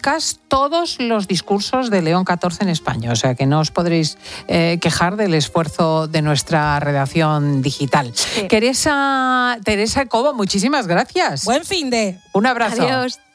podcast todos los discursos de León XIV en España, o sea que no os podréis quejar del esfuerzo de nuestra redacción digital. Sí. Teresa Cobo, muchísimas gracias. Buen fin de. Un abrazo. Adiós.